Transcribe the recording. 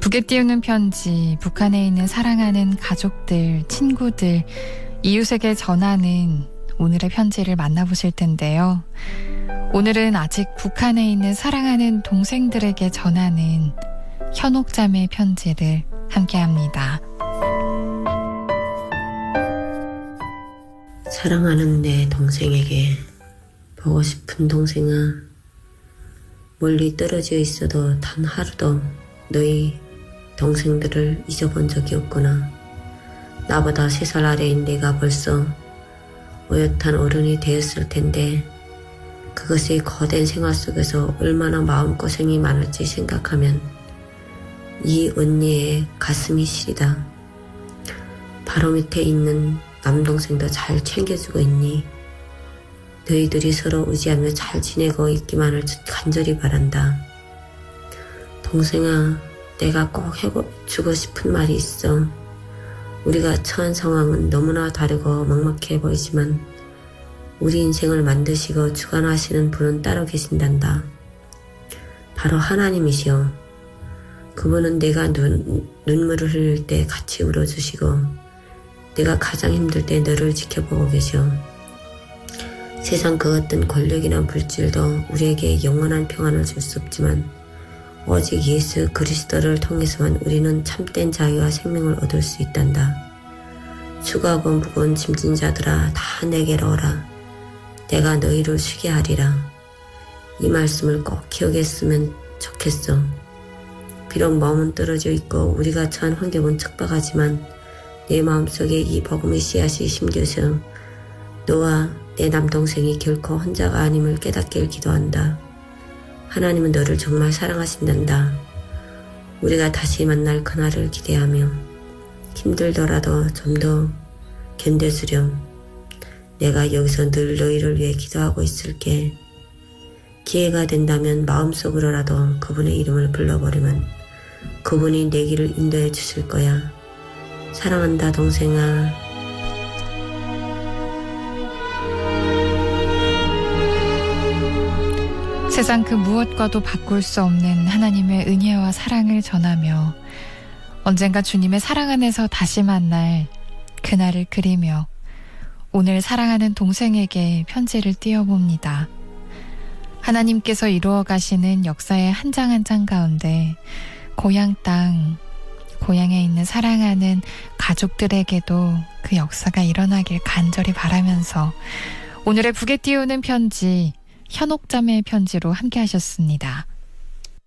북에 띄우는 편지, 북한에 있는 사랑하는 가족들, 친구들, 이웃에게 전하는 오늘의 편지를 만나보실 텐데요. 오늘은 아직 북한에 있는 사랑하는 동생들에게 전하는 현옥자매의 편지를 함께합니다. 사랑하는 내 동생에게, 보고 싶은 동생아, 멀리 떨어져 있어도 단 하루도 너희 동생들을 잊어본 적이 없구나. 나보다 3살 아래인 내가 벌써 어엿한 어른이 되었을 텐데 그것이 거댄 생활 속에서 얼마나 마음고생이 많을지 생각하면 이 언니의 가슴이 시리다. 바로 밑에 있는 남동생도 잘 챙겨주고 있니? 너희들이 서로 의지하며 잘 지내고 있기만을 간절히 바란다. 동생아, 내가 꼭 해주고 싶은 말이 있어. 우리가 처한 상황은 너무나 다르고 막막해 보이지만 우리 인생을 만드시고 주관하시는 분은 따로 계신단다. 바로 하나님이시오. 그분은 내가 눈물을 흘릴 때 같이 울어주시고 내가 가장 힘들 때 너를 지켜보고 계셔. 세상 그 어떤 권력이나 물질도 우리에게 영원한 평안을 줄 수 없지만 오직 예수 그리스도를 통해서만 우리는 참된 자유와 생명을 얻을 수 있단다. 수고하고 무거운 짐진 자들아, 다 내게로 오라. 내가 너희를 쉬게 하리라. 이 말씀을 꼭 기억했으면 좋겠어. 비록 마음은 떨어져 있고 우리가 처한 환경은 척박하지만 내 마음속에 이 복음의 씨앗이 심겨서 너와 내 남동생이 결코 혼자가 아님을 깨닫길 기도한다. 하나님은 너를 정말 사랑하신단다. 우리가 다시 만날 그날을 기대하며 힘들더라도 좀 더 견뎌주렴. 내가 여기서 늘 너희를 위해 기도하고 있을게. 기회가 된다면 마음속으로라도 그분의 이름을 불러버리면 그분이 내 길을 인도해 주실 거야. 사랑한다, 동생아. 세상 그 무엇과도 바꿀 수 없는 하나님의 은혜와 사랑을 전하며 언젠가 주님의 사랑 안에서 다시 만날 그날을 그리며 오늘 사랑하는 동생에게 편지를 띄워봅니다. 하나님께서 이루어 가시는 역사의 한 장 한 장 가운데 고향 땅, 고향에 있는 사랑하는 가족들에게도 그 역사가 일어나길 간절히 바라면서 오늘의 북에 띄우는 편지, 현옥자매의 편지로 함께 하셨습니다.